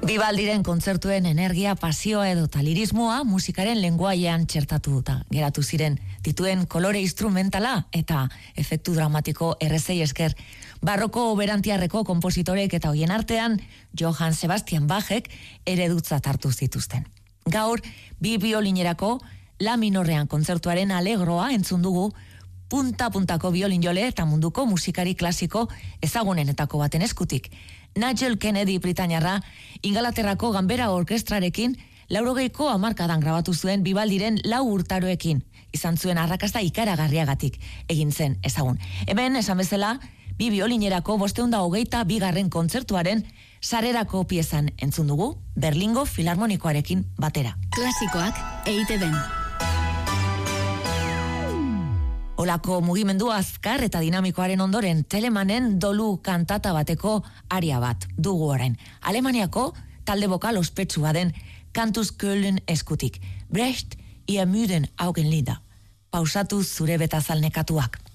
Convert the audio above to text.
Vivaldiren kontzertuen energia, pasioa edo lirismoa musikaren lenguaian txertatuta geratu ziren. Dituen kolore instrumentala eta efektu dramatiko errezei esker. Barroko berantiarreko konpositorek eta hoien artean Johann Sebastian Bachek eredutzat hartu zituzten. Gaur, bi biolinerako la minorrean kontzertuaren alegroa entzun dugu, punta-puntako biolinjole eta munduko musikari klasiko ezagunenetako baten eskutik. Nigel Kennedy Britainiarra Ingalaterrako Ganbera Orkestrarekin 80ko hamarkadan grabatu zuen Vivaldiren 4 urtaroekin. Izan zuen arrakasta ikaragarriagatik egin zen ezagun. Hemen, esan bezala, bi biolinerako 522. kontzertuaren sarerako piezan entzun dugu, Berlingo Filarmonikoarekin batera. Klasikoak EITB-n. Olako mugimendu azkar eta dinamikoaren ondoren Telemanen dolu kantata bateko aria bat dugu orain. Alemaniako talde bokal ospetsua den Cantus Köln eskutik. Brecht, ihr müden Augenlider. Pausatu zure betazal nekatuak.